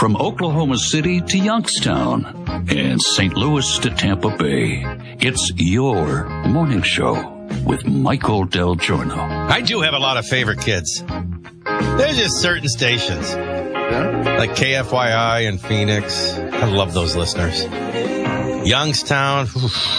From Oklahoma City to Youngstown and St. Louis to Tampa Bay, it's your morning show with Michael Del Giorno. I do have a lot of favorite kids. There's just certain stations, like KFYI and Phoenix. I love those listeners. Youngstown.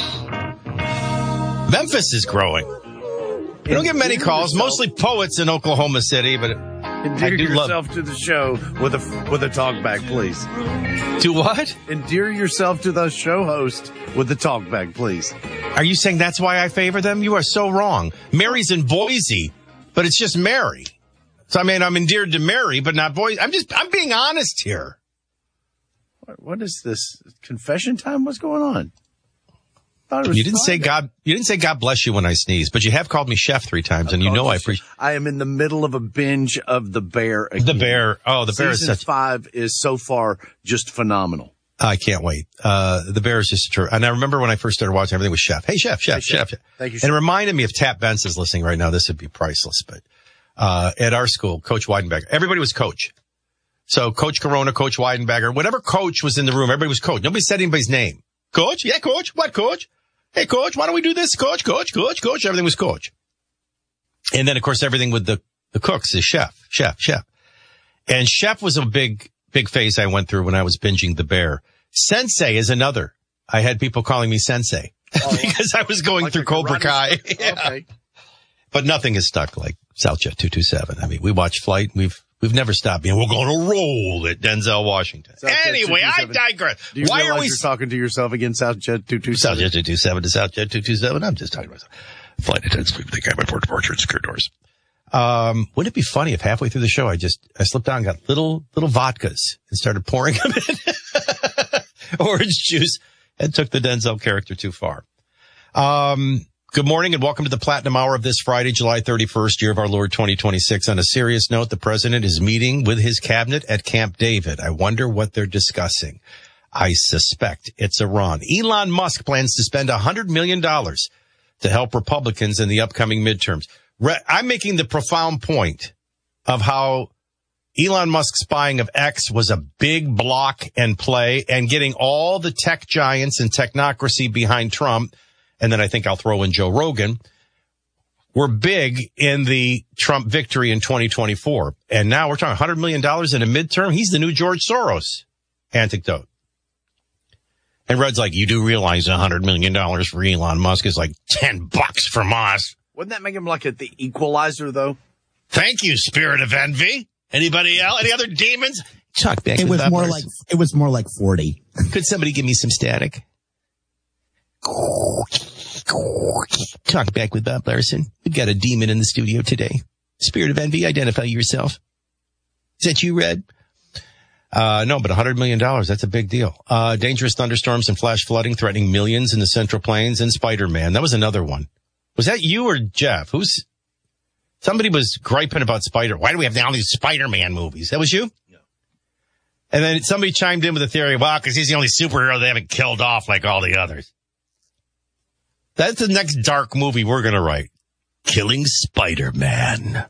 Memphis is growing. You don't get many calls, mostly poets in Oklahoma City, but endear yourself to the show with a talkback, please. To what? Endear yourself to the show host with the talkback, please. Are you saying that's why I favor them? You are so wrong. Mary's in Boise, but it's just Mary. So, I mean, I'm endeared to Mary, but not Boise. I'm being honest here. What is this? Confession time? What's going on? You didn't say God bless you when I sneeze, but you have called me chef 3 times, and you know I appreciate. I am in the middle of a binge of The Bear again. The Bear. Oh, The Bear is Season 5 is so far just phenomenal. I can't wait. The Bear is just true. And I remember when I first started watching, everything was chef. Hey, chef. Thank you. And it reminded me, if Tap Benz is listening right now, this would be priceless. But at our school, Coach Weidenberger, everybody was coach. So Coach Corona, Coach Weidenberger, whatever coach was in the room, everybody was coach. Nobody said anybody's name. Coach? Yeah, coach. What, coach? Hey, coach, why don't we do this? Coach. Everything was coach. And then, of course, everything with the cooks is chef. And chef was a big phase I went through when I was binging The Bear. Sensei is another. I had people calling me Sensei because I was going through Cobra Kai. Yeah. Okay. But nothing is stuck like Southjet 227. I mean, we watch Flight. We've never stopped being, we're going to roll at Denzel Washington. Anyway, I digress. Do you realize you're talking to yourself again, Southjet 227? Southjet 227 to Southjet 227. I'm just talking to myself. Flight attendants, we think I'm at port departure and secure doors. Wouldn't it be funny if halfway through the show I slipped down and got little vodkas and started pouring them in orange juice and took the Denzel character too far. Good morning and welcome to the Platinum Hour of this Friday, July 31st, year of our Lord 2026. On a serious note, the president is meeting with his cabinet at Camp David. I wonder what they're discussing. I suspect it's Iran. Elon Musk plans to spend $100 million to help Republicans in the upcoming midterms. I'm making the profound point of how Elon Musk's buying of X was a big block and play, and getting all the tech giants and technocracy behind Trump. And then I think I'll throw in Joe Rogan. We're big in the Trump victory in 2024. And now we're talking $100 million in a midterm. He's the new George Soros anecdote. And Red's like, you do realize $100 million for Elon Musk is like $10 from us. Wouldn't that make him like the equalizer, though? Thank you, Spirit of Envy. Anybody else? Any other demons? Talk back. It was more like 40. Could somebody give me some static? Talk back with Bob Larson. We've got a demon in the studio today. Spirit of Envy, identify yourself. Is that you, Red? No, but $100 million, that's a big deal. Dangerous thunderstorms and flash flooding threatening millions in the Central Plains, and Spider-Man. That was another one. Was that you or Jeff? Somebody was griping about Why do we have all these Spider-Man movies? That was you? No. And then somebody chimed in with a theory, well, because he's the only superhero they haven't killed off like all the others. That's the next dark movie we're going to write. Killing Spider-Man.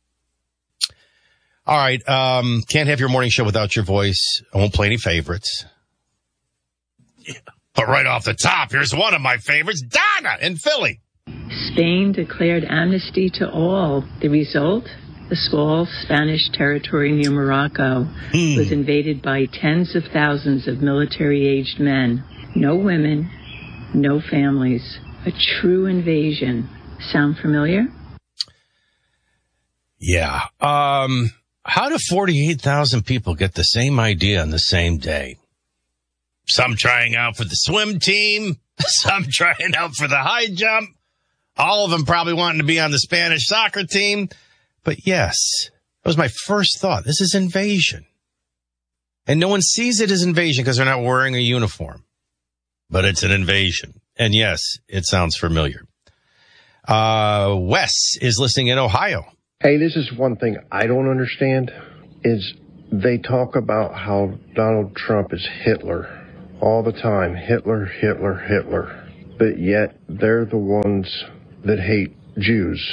All right. Can't have your morning show without your voice. I won't play any favorites. Yeah. But right off the top, here's one of my favorites, Donna in Philly. Spain declared amnesty to all. The result? The small Spanish territory near Morocco was invaded by tens of thousands of military-aged men. No women, no families. A true invasion. Sound familiar? Yeah. How do 48,000 people get the same idea on the same day? Some trying out for the swim team, some trying out for the high jump, all of them probably wanting to be on the Spanish soccer team. But yes, that was my first thought. This is invasion. And no one sees it as invasion because they're not wearing a uniform. But it's an invasion. And yes, it sounds familiar. Wes is listening in Ohio. Hey, this is one thing I don't understand is they talk about how Donald Trump is Hitler all the time. Hitler, Hitler, Hitler. But yet they're the ones that hate Jews.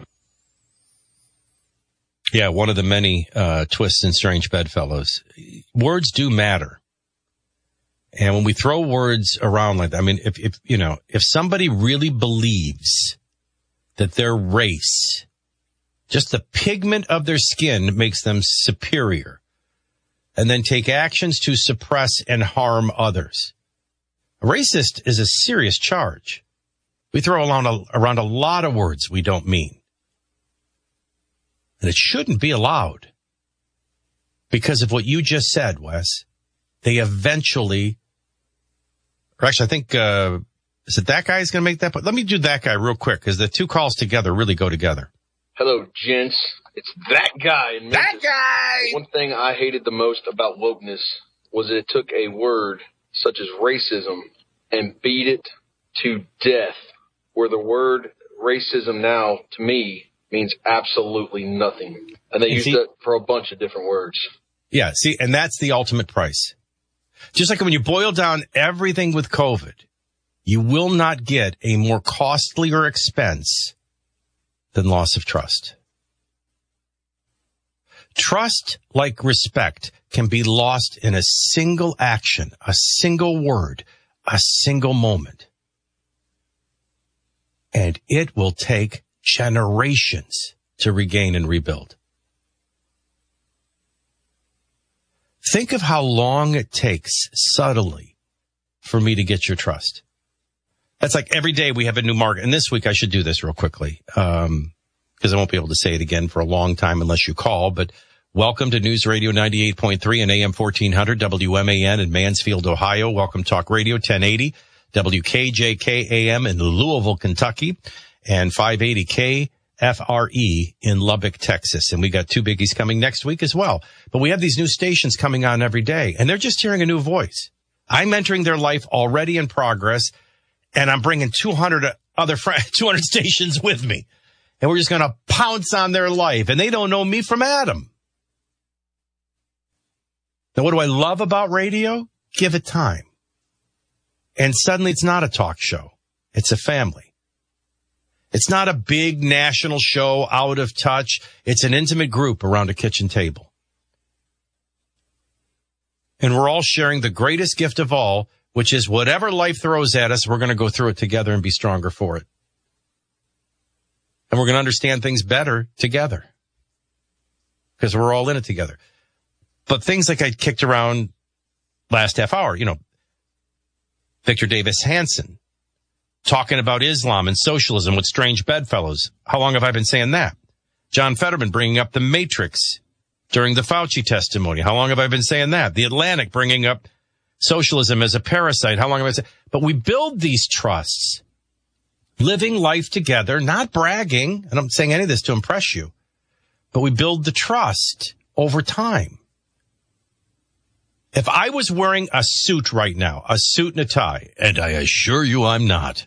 Yeah, one of the many twists and strange bedfellows. words do matter. And when we throw words around like that, I mean, if somebody really believes that their race, just the pigment of their skin makes them superior, and then take actions to suppress and harm others. A racist is a serious charge. We throw around a lot of words we don't mean. And it shouldn't be allowed because of what you just said, Wes. They eventually, or actually I think, is it that guy who's going to make that? But let me do that guy real quick because the two calls together really go together. Hello, gents. It's that guy in Memphis. That guy! One thing I hated the most about wokeness was that it took a word such as racism and beat it to death, where the word racism now, to me, means absolutely nothing. And they use that for a bunch of different words. Yeah, see, and that's the ultimate price. Just like when you boil down everything with COVID, you will not get a more costlier expense than loss of trust. Trust, like respect, can be lost in a single action, a single word, a single moment. And it will take generations to regain and rebuild. Think of how long it takes subtly for me to get your trust. That's like every day we have a new market. And this week I should do this real quickly, because I won't be able to say it again for a long time unless you call. But welcome to News Radio 98.3 and AM 1400 WMAN in Mansfield, Ohio. Welcome Talk Radio 1080 WKJK AM in Louisville, Kentucky, and 580 KFRE in Lubbock, Texas. And we got two biggies coming next week as well. But we have these new stations coming on every day, and they're just hearing a new voice. I'm entering their life already in progress, and I'm bringing 200 stations with me. And we're just going to pounce on their life, and they don't know me from Adam. Now, what do I love about radio? Give it time. And suddenly it's not a talk show. It's a family. It's not a big national show out of touch. It's an intimate group around a kitchen table. And we're all sharing the greatest gift of all, which is whatever life throws at us, we're going to go through it together and be stronger for it. And we're going to understand things better together because we're all in it together. But things like I kicked around last half hour, Victor Davis Hanson talking about Islam and socialism with strange bedfellows. How long have I been saying that? John Fetterman bringing up the Matrix during the Fauci testimony. How long have I been saying that? The Atlantic bringing up socialism as a parasite. How long have I said? But we build these trusts, living life together, not bragging. And I'm saying any of this to impress you, but we build the trust over time. If I was wearing a suit right now, a suit and a tie, and I assure you I'm not,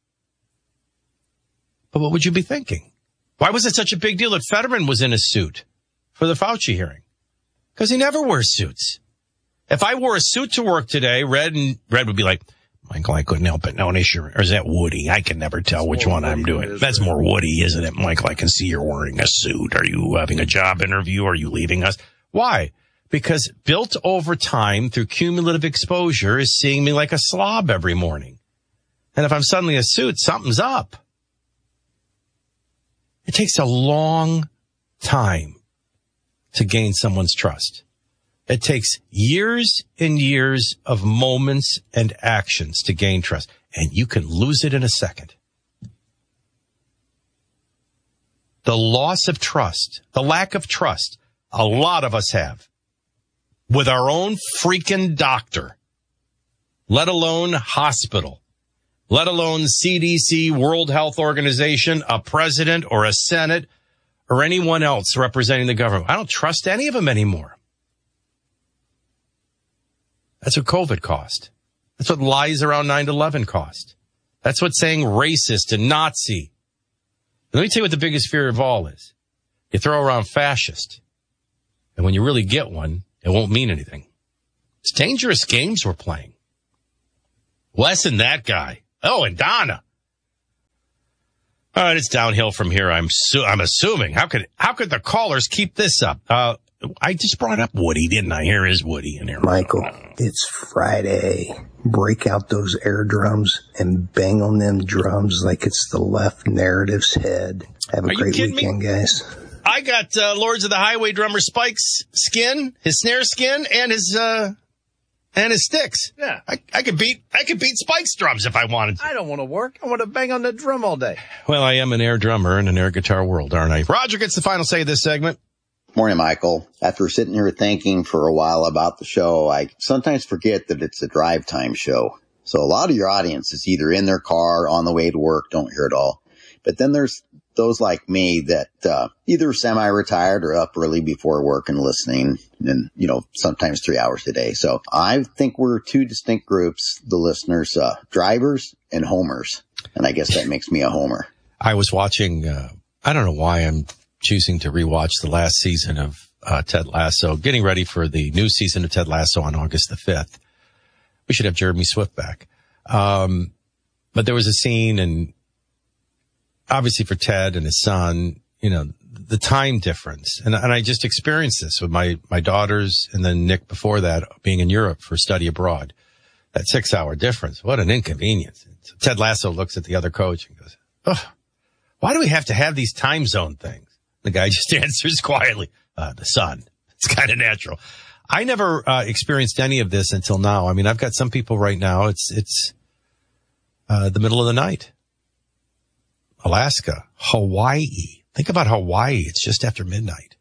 but what would you be thinking? Why was it such a big deal that Fetterman was in a suit for the Fauci hearing? Because he never wears suits. If I wore a suit to work today, Red would be like, Michael, I couldn't help it. No, or is that Woody? I can never tell which one I'm doing. That's more Woody, isn't it? Michael, I can see you're wearing a suit. Are you having a job interview? Are you leaving us? Why? Because built over time through cumulative exposure is seeing me like a slob every morning. And if I'm suddenly a suit, something's up. It takes a long time to gain someone's trust. It takes years and years of moments and actions to gain trust. And you can lose it in a second. The loss of trust, the lack of trust, a lot of us have. With our own freaking doctor, let alone hospital, let alone CDC, World Health Organization, a president or a Senate or anyone else representing the government. I don't trust any of them anymore. That's what COVID cost. That's what lies around 9/11 cost. That's what saying racist and Nazi. And let me tell you what the biggest fear of all is. You throw around fascist, and when you really get one, it won't mean anything. It's dangerous games we're playing. Wes and that guy. Oh, and Donna. All right, it's downhill from here. I'm assuming. How could the callers keep this up? I just brought up Woody, didn't I? Here is Woody in here. Michael, it's Friday. Break out those air drums and bang on them drums like it's the left narrative's head. Have a great weekend, guys. I got Lords of the Highway drummer Spike's skin, his snare skin, and his sticks. Yeah. I could beat Spike's drums if I wanted to. I don't want to work. I want to bang on the drum all day. Well, I am an air drummer in an air guitar world, aren't I? Roger gets the final say of this segment. Morning, Michael. After sitting here thinking for a while about the show, I sometimes forget that it's a drive time show. So a lot of your audience is either in their car, on the way to work, don't hear it all. But then there's those like me that either semi-retired or up early before work and listening, and, sometimes 3 hours a day. So I think we're two distinct groups, the listeners, drivers and homers. And I guess that makes me a homer. I was watching, I don't know why I'm choosing to rewatch the last season of Ted Lasso, getting ready for the new season of Ted Lasso on August the 5th. We should have Jeremy Swift back. But there was a scene, and obviously for Ted and his son, the time difference. And I just experienced this with my daughters and then Nick before that being in Europe for study abroad. That 6-hour difference. What an inconvenience. So Ted Lasso looks at the other coach and goes, "Oh, why do we have to have these time zone things?" The guy just answers quietly, "The sun." It's kind of natural. I never experienced any of this until now. I mean, I've got some people right now. It's the middle of the night. Alaska, Hawaii. Think about Hawaii. It's just after midnight.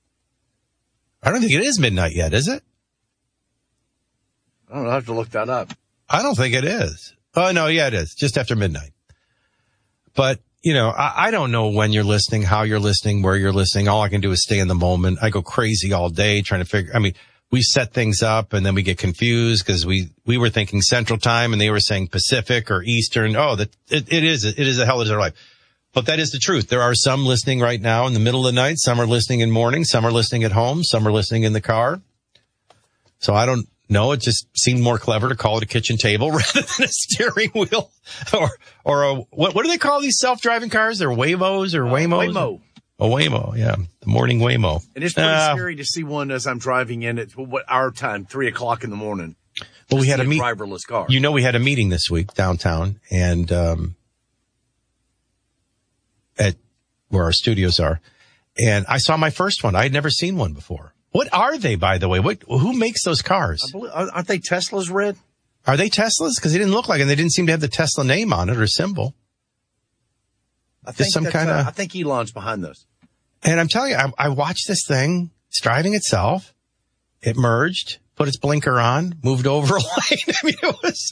I don't think it is midnight yet, is it? I don't know. I have to look that up. I don't think it is. Oh, no, yeah, it is. Just after midnight. But, I don't know when you're listening, how you're listening, where you're listening. All I can do is stay in the moment. I go crazy all day trying to figure, we set things up and then we get confused because we were thinking Central Time and they were saying Pacific or Eastern. Oh, it is a hell of a life. But that is the truth. There are some listening right now in the middle of the night. Some are listening in morning. Some are listening at home. Some are listening in the car. So I don't know. It just seemed more clever to call it a kitchen table rather than a steering wheel or a, what do they call these self-driving cars? They're Waymos or Waymos? Waymo. A Waymo, yeah. The morning Waymo. And it's pretty scary to see one as I'm driving in at our time, 3:00 in the morning. Well, we had a driverless car. We had a meeting this week downtown and, at where our studios are. And I saw my first one. I had never seen one before. What are they, by the way? Who makes those cars? Aren't they Teslas, Red? Are they Teslas? Because they didn't look like it. They didn't seem to have the Tesla name on it or symbol. I think Elon's behind those. And I'm telling you, I watched this thing. It's driving itself. It merged, put its blinker on, moved over a lane. It was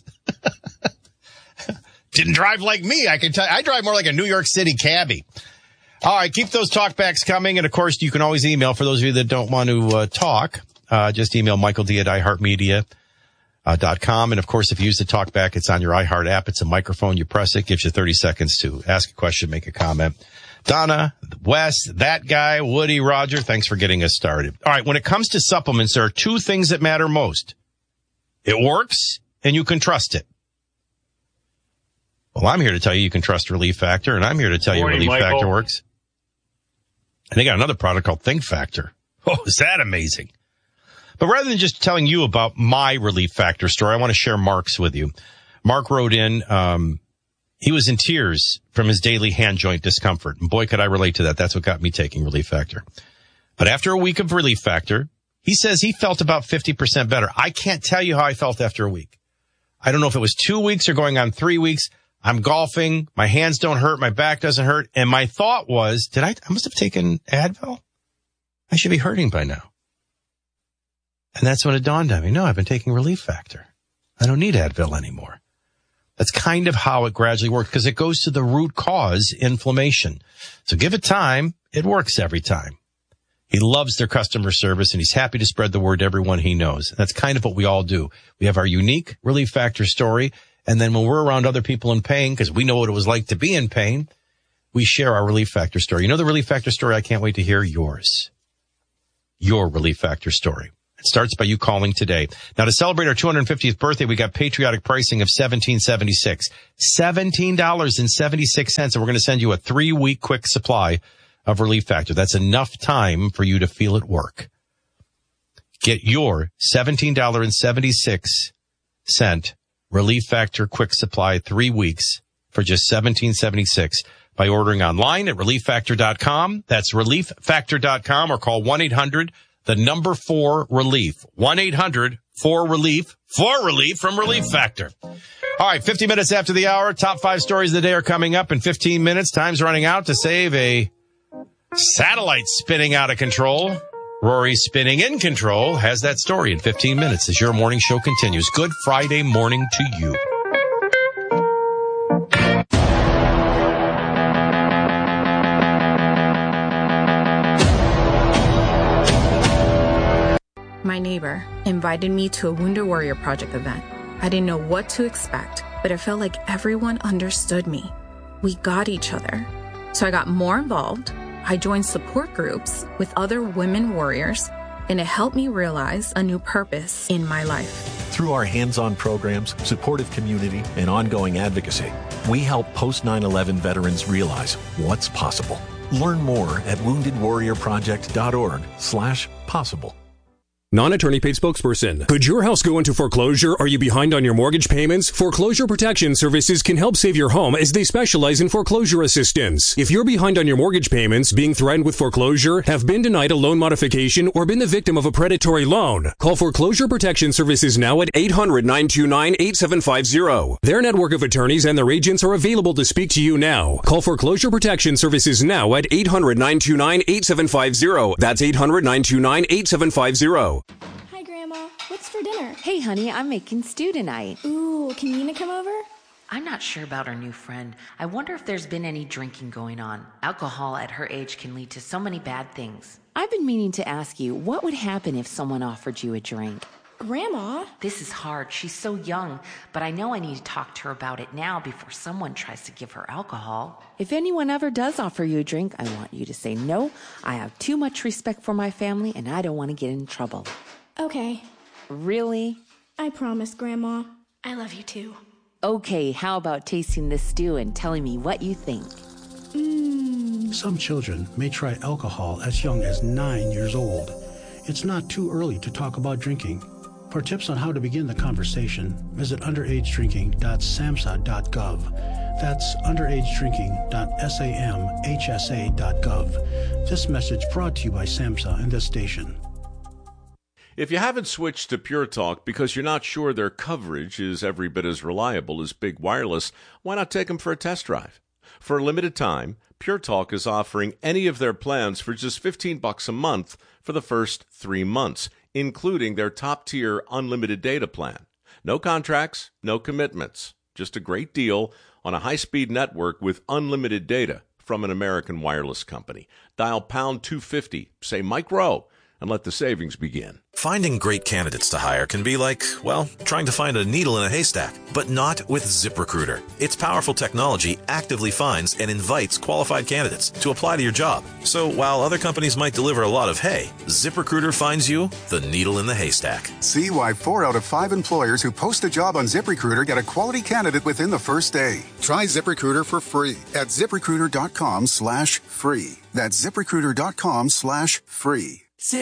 didn't drive like me. I can tell you, I drive more like a New York City cabbie. All right, keep those talkbacks coming. And, of course, you can always email. For those of you that don't want to talk, just email michaeld@iheartmedia.com. And, of course, if you use the talkback, it's on your iHeart app. It's a microphone. You press it. Gives you 30 seconds to ask a question, make a comment. Donna, Wes, that guy, Woody, Roger, thanks for getting us started. All right, when it comes to supplements, there are two things that matter most. It works, and you can trust it. Well, I'm here to tell you can trust Relief Factor, and I'm here to tell you Relief Factor works. And they got another product called Think Factor. Oh, is that amazing? But rather than just telling you about my Relief Factor story, I want to share Mark's with you. Mark wrote in, he was in tears from his daily hand joint discomfort. And boy, could I relate to that. That's what got me taking Relief Factor. But after a week of Relief Factor, he says he felt about 50% better. I can't tell you how I felt after a week. I don't know if it was 2 weeks or going on 3 weeks. I'm golfing. My hands don't hurt. My back doesn't hurt. And my thought was, I must have taken Advil. I should be hurting by now. And that's when it dawned on me. No, I've been taking Relief Factor. I don't need Advil anymore. That's kind of how it gradually works because it goes to the root cause, inflammation. So give it time. It works every time. He loves their customer service and he's happy to spread the word to everyone he knows. And that's kind of what we all do. We have our unique Relief Factor story. And then when we're around other people in pain, because we know what it was like to be in pain, we share our Relief Factor story. You know the Relief Factor story I can't wait to hear? Yours. Your Relief Factor story. It starts by you calling today. Now, to celebrate our 250th birthday, we got patriotic pricing of $17.76. $17.76, and we're going to send you a 3-week quick supply of Relief Factor. That's enough time for you to feel it work. Get your $17.76 Relief Factor Quick Supply 3 weeks for just $17.76 by ordering online at ReliefFactor.com. That's ReliefFactor.com, or call 1-800-4-RELIEF. 1-800-4-RELIEF. 4-RELIEF from Relief Factor. All right, 50 minutes after the hour. Top 5 stories of the day are coming up in 15 minutes. Time's running out to save a satellite spinning out of control. Rory spinning in control has that story in 15 minutes as your morning show continues. Good Friday morning to you. My neighbor invited me to a Wounded Warrior Project event. I didn't know what to expect, but it felt like everyone understood me. We got each other. So I got more involved. I joined support groups with other women warriors, and it helped me realize a new purpose in my life. Through our hands-on programs, supportive community, and ongoing advocacy, we help post-9/11 veterans realize what's possible. Learn more at woundedwarriorproject.org/possible. Non-attorney paid spokesperson. Could your house go into foreclosure? Are you behind on your mortgage payments? Foreclosure Protection Services can help save your home as they specialize in foreclosure assistance. If you're behind on your mortgage payments, being threatened with foreclosure, have been denied a loan modification, or been the victim of a predatory loan, call Foreclosure Protection Services now at 800-929-8750. Their network of attorneys and their agents are available to speak to you now. Call Foreclosure Protection Services now at 800-929-8750. That's 800-929-8750. Hi, Grandma. What's for dinner? Hey, honey, I'm making stew tonight. Ooh, can Nina come over? I'm not sure about our new friend. I wonder if there's been any drinking going on. Alcohol at her age can lead to so many bad things. I've been meaning to ask you, what would happen if someone offered you a drink? Grandma? This is hard. She's so young, but I know I need to talk to her about it now before someone tries to give her alcohol. If anyone ever does offer you a drink, I want you to say no. I have too much respect for my family, and I don't want to get in trouble. Okay. Really? I promise, Grandma. I love you too. Okay, how about tasting this stew and telling me what you think? Some children may try alcohol as young as 9 years old. It's not too early to talk about drinking. For tips on how to begin the conversation, visit underagedrinking.samhsa.gov. That's underagedrinking.samhsa.gov. This message brought to you by SAMHSA and this station. If you haven't switched to Pure Talk because you're not sure their coverage is every bit as reliable as Big Wireless, why not take them for a test drive? For a limited time, Pure Talk is offering any of their plans for just $15 a month for the first 3 months, including their top-tier unlimited data plan. No contracts, no commitments, just a great deal on a high-speed network with unlimited data from an American wireless company. Dial pound 250, say Mike Rowe, and let the savings begin. Finding great candidates to hire can be like, well, trying to find a needle in a haystack, but not with ZipRecruiter. Its powerful technology actively finds and invites qualified candidates to apply to your job. So while other companies might deliver a lot of hay, ZipRecruiter finds you the needle in the haystack. See why 4 out of 5 employers who post a job on ZipRecruiter get a quality candidate within the first day. Try ZipRecruiter for free at ZipRecruiter.com/free. That's ZipRecruiter.com/free.